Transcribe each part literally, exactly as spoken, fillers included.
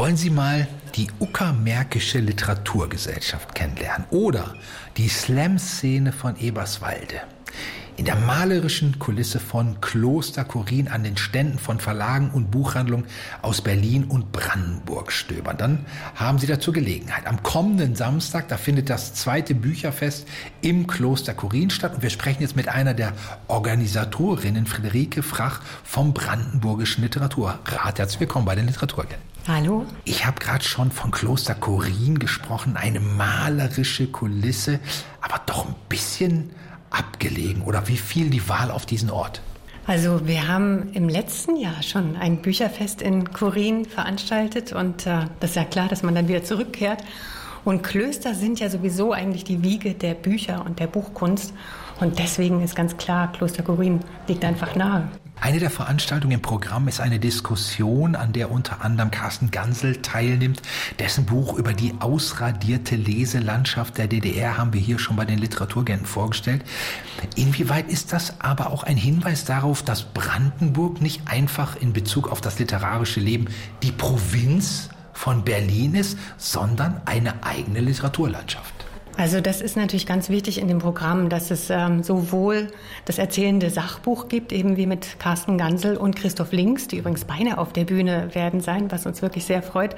Wollen Sie mal die Uckermärkische Literaturgesellschaft kennenlernen oder die Slam-Szene von Eberswalde? In der malerischen Kulisse von Kloster Chorin an den Ständen von Verlagen und Buchhandlungen aus Berlin und Brandenburg stöbern. Dann haben Sie dazu Gelegenheit. Am kommenden Samstag, da findet das zweite Bücherfest im Kloster Chorin statt. Und wir sprechen jetzt mit einer der Organisatorinnen, Friederike Frach vom Brandenburgischen Literaturrat. Herzlich willkommen bei den Literaturagenten. Hallo. Ich habe gerade schon von Kloster Chorin gesprochen, eine malerische Kulisse, aber doch ein bisschen abgelegen. Oder wie fiel die Wahl auf diesen Ort? Also wir haben im letzten Jahr schon ein Bücherfest in Chorin veranstaltet und äh, das ist ja klar, dass man dann wieder zurückkehrt. Und Klöster sind ja sowieso eigentlich die Wiege der Bücher und der Buchkunst und deswegen ist ganz klar, Kloster Chorin liegt einfach nahe. Eine der Veranstaltungen im Programm ist eine Diskussion, an der unter anderem Carsten Gansel teilnimmt. Dessen Buch über die ausradierte Leselandschaft der D D R haben wir hier schon bei den Literaturagenten vorgestellt. Inwieweit ist das aber auch ein Hinweis darauf, dass Brandenburg nicht einfach in Bezug auf das literarische Leben die Provinz von Berlin ist, sondern eine eigene Literaturlandschaft? Also das ist natürlich ganz wichtig in dem Programm, dass es ähm, sowohl das erzählende Sachbuch gibt, eben wie mit Carsten Gansel und Christoph Links, die übrigens beide auf der Bühne werden sein, was uns wirklich sehr freut.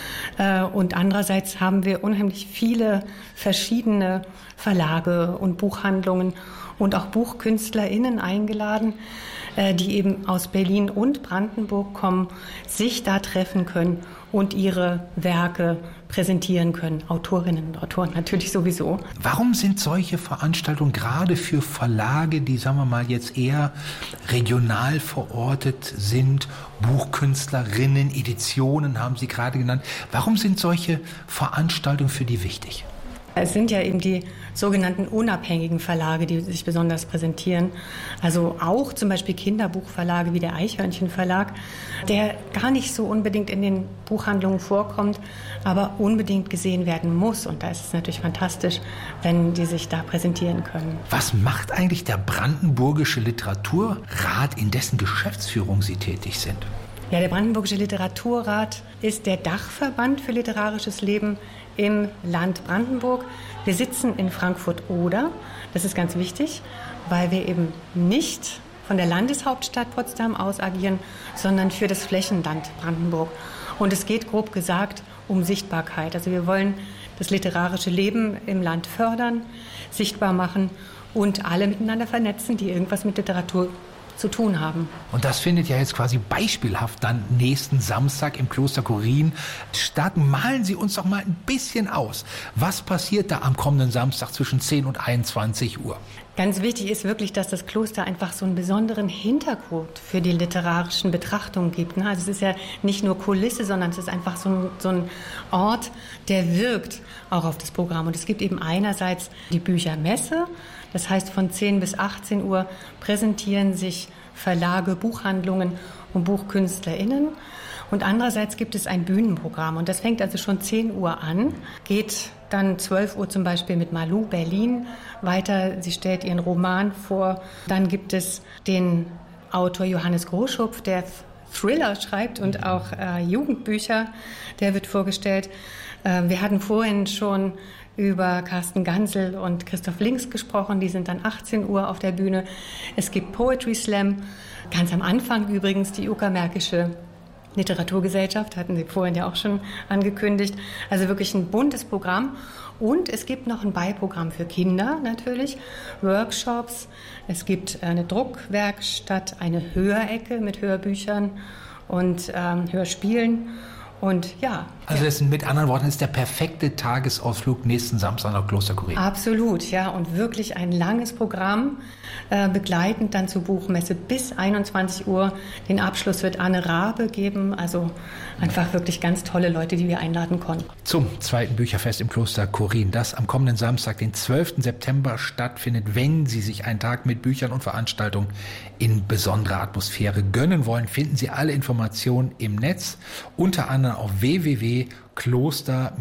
Äh, und andererseits haben wir unheimlich viele verschiedene Verlage und Buchhandlungen und auch BuchkünstlerInnen eingeladen, äh, die eben aus Berlin und Brandenburg kommen, sich da treffen können und ihre Werke präsentieren können. Autorinnen und Autoren natürlich sowieso. Warum sind solche Veranstaltungen gerade für Verlage, die, sagen wir mal, jetzt eher regional verortet sind, Buchkünstlerinnen, Editionen haben Sie gerade genannt, warum sind solche Veranstaltungen für die wichtig? Es sind ja eben die sogenannten unabhängigen Verlage, die sich besonders präsentieren. Also auch zum Beispiel Kinderbuchverlage wie der Eichhörnchen Verlag, der gar nicht so unbedingt in den Buchhandlungen vorkommt, aber unbedingt gesehen werden muss. Und da ist es natürlich fantastisch, wenn die sich da präsentieren können. Was macht eigentlich der Brandenburgische Literaturrat, in dessen Geschäftsführung Sie tätig sind? Ja, der Brandenburgische Literaturrat ist der Dachverband für literarisches Leben im Land Brandenburg. Wir sitzen in Frankfurt-Oder. Das ist ganz wichtig, weil wir eben nicht von der Landeshauptstadt Potsdam aus agieren, sondern für das Flächenland Brandenburg. Und es geht grob gesagt um Sichtbarkeit. Also wir wollen das literarische Leben im Land fördern, sichtbar machen und alle miteinander vernetzen, die irgendwas mit Literatur zu tun haben. Und das findet ja jetzt quasi beispielhaft dann nächsten Samstag im Kloster Chorin statt. Malen Sie uns doch mal ein bisschen aus. Was passiert da am kommenden Samstag zwischen zehn und einundzwanzig Uhr? Ganz wichtig ist wirklich, dass das Kloster einfach so einen besonderen Hintergrund für die literarischen Betrachtungen gibt. Also es ist ja nicht nur Kulisse, sondern es ist einfach so ein, so ein Ort, der wirkt auch auf das Programm. Und es gibt eben einerseits die Büchermesse. Das heißt, von zehn bis achtzehn Uhr präsentieren sich Verlage, Buchhandlungen und BuchkünstlerInnen. Und andererseits gibt es ein Bühnenprogramm. Und das fängt also schon zehn Uhr an, geht dann zwölf Uhr zum Beispiel mit Malou Berlin weiter. Sie stellt ihren Roman vor. Dann gibt es den Autor Johannes Groschupf, der Thriller schreibt und auch äh, Jugendbücher. Der wird vorgestellt. Äh, wir hatten vorhin schon über Carsten Gansel und Christoph Links gesprochen. Die sind dann achtzehn Uhr auf der Bühne. Es gibt Poetry Slam. Ganz am Anfang übrigens die Uckermärkische Literaturgesellschaft, hatten Sie vorhin ja auch schon angekündigt. Also wirklich ein buntes Programm. Und es gibt noch ein Beiprogramm für Kinder natürlich, Workshops. Es gibt eine Druckwerkstatt, eine Hörecke mit Hörbüchern und ähm, Hörspielen. Und ja. Also das ist mit anderen Worten ist der perfekte Tagesausflug nächsten Samstag nach Kloster Chorin. Absolut, ja. Und wirklich ein langes Programm, äh, begleitend dann zur Buchmesse bis einundzwanzig Uhr. Den Abschluss wird Anne Rabe geben. Also einfach wirklich ganz tolle Leute, die wir einladen konnten. Zum zweiten Bücherfest im Kloster Chorin, das am kommenden Samstag, den zwölften September stattfindet. Wenn Sie sich einen Tag mit Büchern und Veranstaltungen in besonderer Atmosphäre gönnen wollen, finden Sie alle Informationen im Netz, unter anderem auf w w w punkt kloster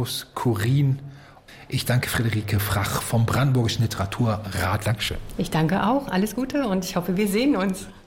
chorin. Ich danke Friederike Frach vom Brandenburgischen Literaturrat. Dankeschön. Ich danke auch. Alles Gute und ich hoffe, wir sehen uns.